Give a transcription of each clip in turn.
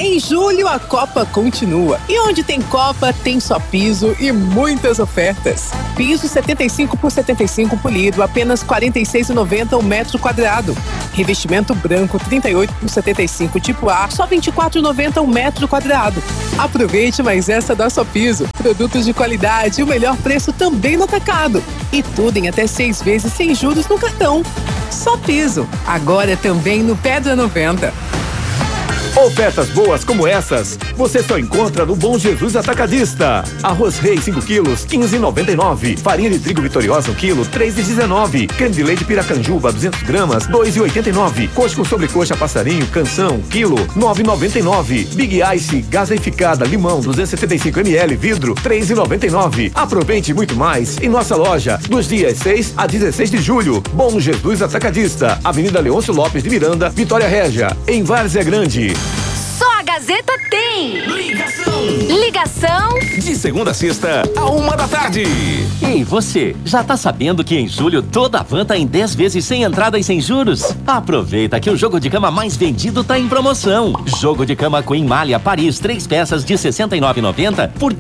Em julho, a Copa continua. E onde tem Copa, tem Só Piso e muitas ofertas. Piso 75 por 75 polido, apenas R$ 46,90 o metro quadrado. Revestimento branco 38 por 75 tipo A, só R$ 24,90 o metro quadrado. Aproveite mais essa da Só Piso. Produtos de qualidade e o melhor preço também no atacado. E tudo em até 6 vezes sem juros no cartão. Só Piso. Agora também no Pedra 90. Ofertas boas como essas, você só encontra no Bom Jesus Atacadista. Arroz Rei 5 quilos, 15,99. Farinha de trigo Vitoriosa 1 quilo, 3,19. Creme de leite Piracanjuba 200 gramas, 2,89. Coxa com sobrecoxa passarinho, canção, quilo, 9,99. Big Ice gaseificada limão 275 ml vidro, 3,99. Aproveite muito mais em nossa loja dos dias 6 a 16 de julho. Bom Jesus Atacadista, Avenida Leôncio Lopes de Miranda, Vitória Régia, em Várzea Grande. Só a Gazeta tem Ligação de segunda a sexta, à 1h da tarde. Ei, você, já tá sabendo que em julho toda a van tá em 10 vezes sem entrada e sem juros? Aproveita que o jogo de cama mais vendido tá em promoção. Jogo de cama Queen Malha Paris, 3 peças de R$ 69,90 por R$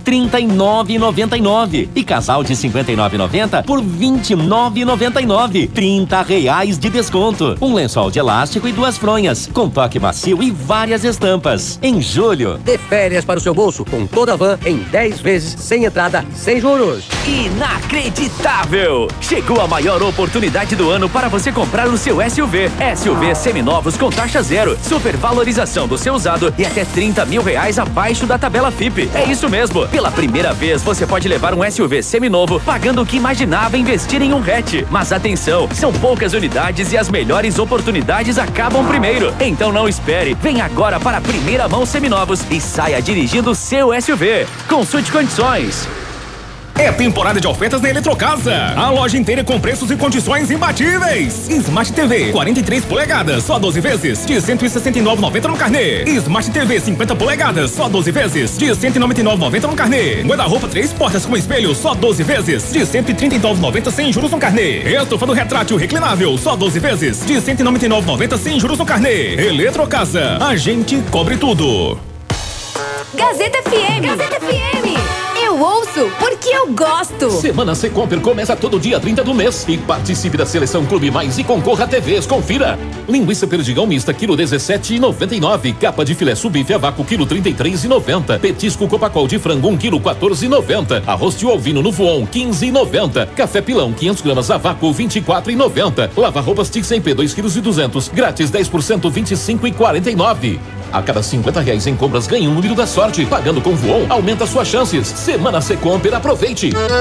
39,99. E casal de R$ 59,90 por R$ 29,99. R$ 30 de desconto. Um lençol de elástico e 2 fronhas, com toque macio e várias estampas. Em julho, dê férias para o seu bolso com toda a van em 10 vezes sem entrada, sem juros. Inacreditável! Chegou a maior oportunidade do ano para você comprar o seu SUV. SUV seminovos com taxa zero, supervalorização do seu usado e até R$30 mil abaixo da tabela FIPE. É isso mesmo! Pela primeira vez você pode levar um SUV seminovo pagando o que imaginava investir em um hatch. Mas atenção, são poucas unidades e as melhores oportunidades acabam primeiro. Então não espere, vem agora para a primeira mão seminovos e saia dirigindo o seu SUV. Consulte condições. É temporada de ofertas na Eletrocasa. A loja inteira com preços e condições imbatíveis. Smart TV 43 polegadas, só 12 vezes de R$ 169,90 no carnê. Smart TV 50 polegadas, só 12 vezes de R$ 199,90 no carnê. Guarda-roupa 3 portas com espelho, só 12 vezes de R$ 139,90 sem juros no carnê. Estofa do retrátil reclinável, só 12 vezes de R$ 199,90 sem juros no carnê. Eletrocasa, a gente cobre tudo. Gazeta FM. Gazeta FM. Eu ouço porque eu gosto. Semana Secomper começa todo dia 30 do mês e participe da Seleção Clube Mais e concorra a TVs. Confira. Linguiça perdigão mista, quilo 17,99. Capa de filé subbife a vácuo, quilo 33,90. Petisco Copacol de frango, 1 quilo 14,90. Arroz de ovino no Voon, 15,90. Café pilão, 500 gramas a vácuo, 24,90. Lava roupas Tixem-P, 2 quilos e 200. Grátis 10%, 25,49. A cada R$50 em compras ganhe um número da sorte. Pagando com Voon, aumenta suas chances. Semana Secomper, aproveite.